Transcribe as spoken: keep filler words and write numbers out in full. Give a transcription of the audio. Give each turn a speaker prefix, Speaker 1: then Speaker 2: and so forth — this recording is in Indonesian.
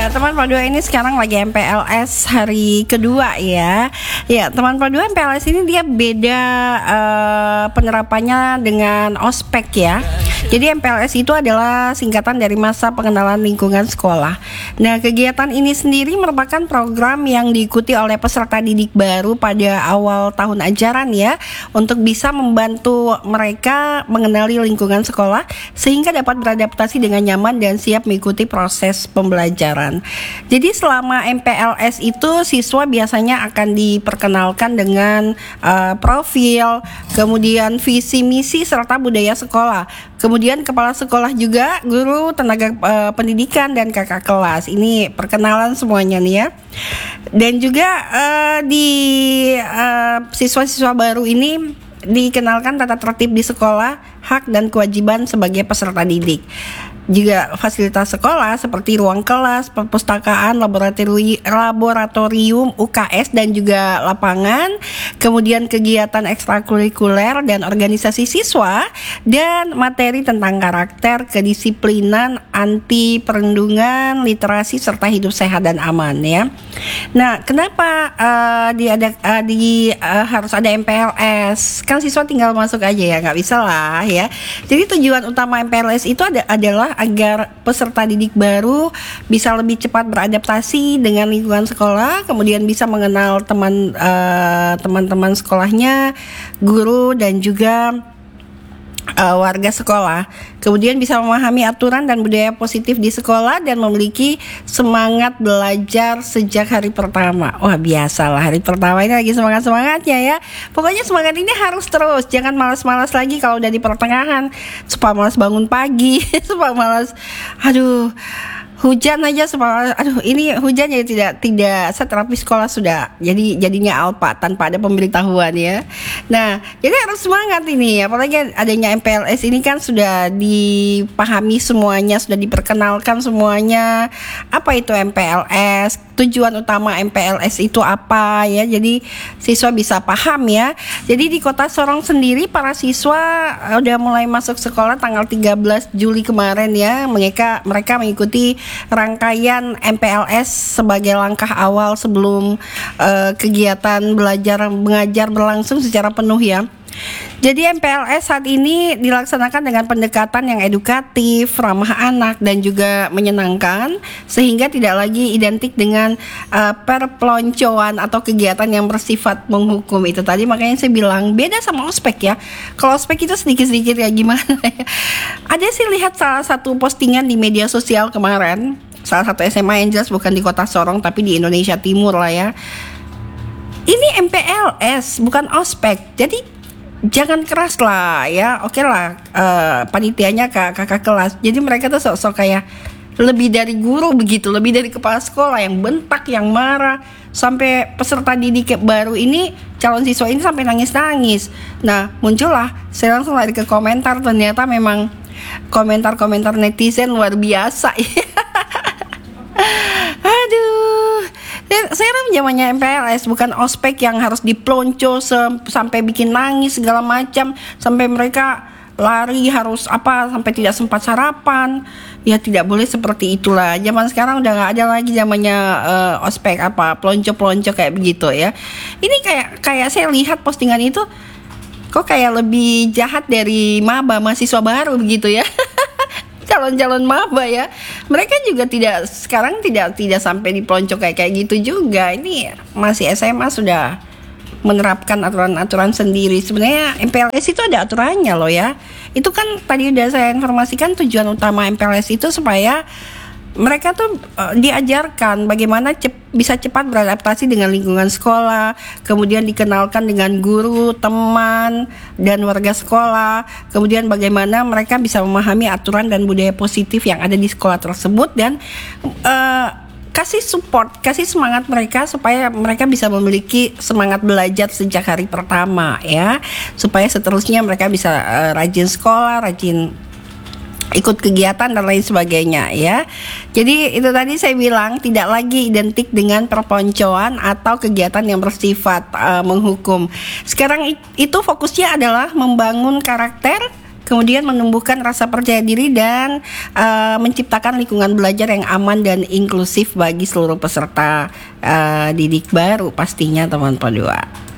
Speaker 1: teman Padu ini sekarang lagi M P L S hari kedua ya. Ya, teman Padu M P L S ini dia beda uh, penerapannya dengan ospek ya. Jadi M P L S itu adalah singkatan dari masa pengenalan lingkungan sekolah. Nah, kegiatan ini sendiri merupakan program yang diikuti oleh peserta didik baru pada awal tahun ajaran ya, untuk bisa membantu mereka mengenali lingkungan sekolah sehingga dapat beradaptasi dengan nyaman dan siap mengikuti proses pembelajaran. Jadi selama M P L S itu siswa biasanya akan diperkenalkan dengan uh, profil, kemudian visi misi serta budaya sekolah. Kemudian kepala sekolah juga, guru, tenaga uh, pendidikan dan kakak kelas. Ini perkenalan semuanya nih ya. Dan juga uh, di uh, siswa-siswa baru ini dikenalkan tata tertib di sekolah, hak dan kewajiban sebagai peserta didik. Juga fasilitas sekolah seperti ruang kelas, perpustakaan, laboratori- laboratorium, U K S dan juga lapangan, kemudian kegiatan ekstrakurikuler dan organisasi siswa, dan materi tentang karakter, kedisiplinan, anti perundungan, literasi serta hidup sehat dan aman ya. Nah, kenapa uh, di ada uh, di uh, harus ada M P L S? Kan siswa tinggal masuk aja ya, nggak bisa lah ya. Jadi tujuan utama M P L S itu ada, adalah agar peserta didik baru bisa lebih cepat beradaptasi dengan lingkungan sekolah, kemudian bisa mengenal teman uh, teman-teman sekolahnya, guru dan juga uh, warga sekolah. Kemudian bisa memahami aturan dan budaya positif di sekolah dan memiliki semangat belajar sejak hari pertama. Wah, biasalah hari pertama ini lagi semangat-semangatnya ya. Pokoknya semangat ini harus terus. Jangan malas-malas lagi kalau udah di pertengahan. Suka malas bangun pagi, suka malas aduh hujan aja semua, aduh ini hujan jadi tidak tidak seterapi sekolah sudah jadi jadinya alpa tanpa ada pemberitahuan ya. Nah, jadi harus semangat ini, apalagi adanya M P L S ini kan sudah dipahami semuanya, sudah diperkenalkan semuanya. Apa itu M P L S? Tujuan utama M P L S itu apa ya? Jadi siswa bisa paham ya. Jadi di Kota Sorong sendiri para siswa udah mulai masuk sekolah tanggal tiga belas Juli kemarin ya. Mereka mereka mengikuti rangkaian M P L S sebagai langkah awal sebelum uh, kegiatan belajar mengajar berlangsung secara penuh ya. Jadi M P L S saat ini dilaksanakan dengan pendekatan yang edukatif, ramah anak dan juga menyenangkan, sehingga tidak lagi identik dengan uh, perpeloncoan atau kegiatan yang bersifat menghukum itu tadi. Makanya saya bilang beda sama ospek ya. Kalau ospek itu sedikit-sedikit ya gimana ya. Ada sih lihat salah satu postingan di media sosial kemarin, salah satu S M A yang jelas bukan di Kota Sorong tapi di Indonesia Timur lah ya. Ini M P L S bukan ospek. Jadi jangan keras lah ya, oke lah uh, panitianya kak kakak kelas. Jadi mereka tuh sok-sok kayak lebih dari guru begitu, lebih dari kepala sekolah yang bentak, yang marah, sampai peserta didik baru ini, calon siswa ini sampai nangis-nangis. Nah muncullah, saya langsung lari ke komentar, ternyata memang komentar-komentar netizen luar biasa. Aduh, sekarang zamannya M P L S bukan ospek yang harus diplonco se- sampai bikin nangis segala macam, sampai mereka lari harus apa sampai tidak sempat sarapan. Ya tidak boleh seperti itulah. Zaman sekarang udah nggak ada lagi zamannya uh, ospek apa plonco-plonco kayak begitu ya. Ini kayak kayak saya lihat postingan itu kok kayak lebih jahat dari maba mahasiswa baru begitu ya. Calon-calon maba ya, mereka juga tidak sekarang tidak tidak sampai dipelonco kayak kayak gitu juga. Ini masih S M A sudah menerapkan aturan-aturan sendiri. Sebenarnya M P L S itu ada aturannya loh ya. Itu kan tadi udah saya informasikan, tujuan utama M P L S itu supaya mereka tuh uh, diajarkan bagaimana cep- bisa cepat beradaptasi dengan lingkungan sekolah, kemudian dikenalkan dengan guru, teman, dan warga sekolah, kemudian bagaimana mereka bisa memahami aturan dan budaya positif yang ada di sekolah tersebut, dan uh, kasih support, kasih semangat mereka supaya mereka bisa memiliki semangat belajar sejak hari pertama ya, supaya seterusnya mereka bisa uh, rajin sekolah, rajin ikut kegiatan dan lain sebagainya ya. Jadi itu tadi saya bilang tidak lagi identik dengan perpeloncoan atau kegiatan yang bersifat uh, menghukum. Sekarang itu fokusnya adalah membangun karakter, kemudian menumbuhkan rasa percaya diri dan uh, menciptakan lingkungan belajar yang aman dan inklusif bagi seluruh peserta uh, didik baru pastinya teman P dua.